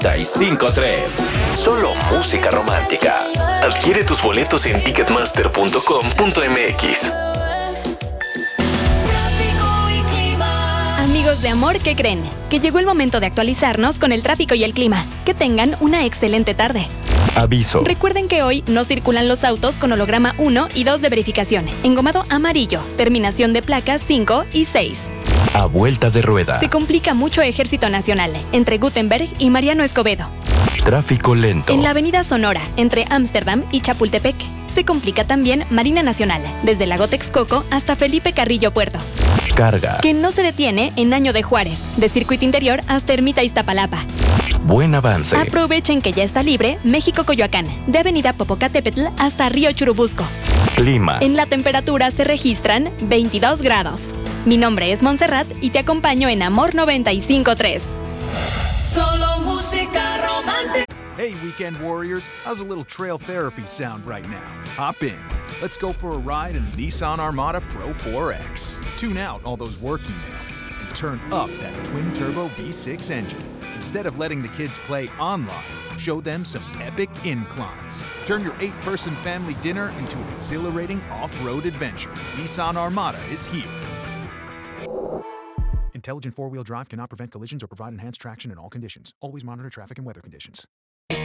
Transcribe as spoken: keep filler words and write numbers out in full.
cinco tres. Solo música romántica. Adquiere tus boletos en ticketmaster punto com punto m x. Amigos de amor, ¿qué creen? Que llegó el momento de actualizarnos con el tráfico y el clima. Que tengan una excelente tarde. Aviso. Recuerden que hoy no circulan los autos con holograma uno y dos de verificación, engomado amarillo, terminación de placas cinco y seis. A vuelta de rueda. Se complica mucho Ejército Nacional, entre Gutenberg y Mariano Escobedo. Tráfico lento. En la avenida Sonora, entre Ámsterdam y Chapultepec. Se complica también Marina Nacional, desde Lago Texcoco hasta Felipe Carrillo Puerto. Carga. Que no se detiene en Año de Juárez, de Circuito Interior hasta Ermita Iztapalapa. Buen avance. Aprovechen que ya está libre México-Coyoacán, de Avenida Popocatépetl hasta Río Churubusco. Clima. En la temperatura se registran veintidós grados. Mi nombre es Montserrat y te acompaño en Amor noventa y cinco tres. Solo música romántica. Hey, Weekend Warriors, how's a little trail therapy sound right now? Hop in. Let's go for a ride in the Nissan Armada Pro four X. Tune out all those work emails and turn up that twin-turbo V six engine. Instead of letting the kids play online, show them some epic inclines. Turn your eight-person family dinner into an exhilarating off-road adventure. Nissan Armada is here. Intelligent four-wheel drive cannot prevent collisions or provide enhanced traction in all conditions. Always monitor traffic and weather conditions.